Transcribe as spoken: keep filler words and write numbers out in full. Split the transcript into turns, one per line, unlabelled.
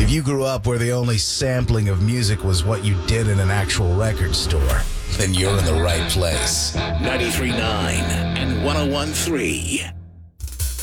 If you grew up where the only sampling of music was what you did in an actual record store, then you're in the right place.
ninety-three point nine and one oh one point three